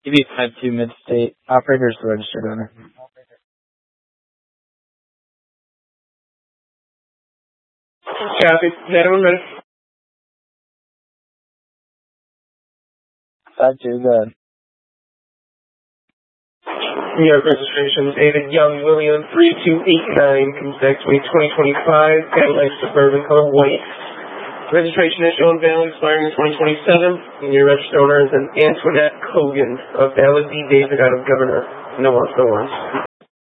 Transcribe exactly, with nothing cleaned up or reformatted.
D B five two Mid-State. Operator's the registered owner. Copy. That one ready? five two, go ahead. New York registration, David Young William three two eight nine, comes back to me twenty twenty-five, Cadillac Suburban, color white. Registration is shown valid, expiring in twenty twenty-seven, and your registered owner is an Antoinette Cogan of Valid D. David out of Governor. No one, no one.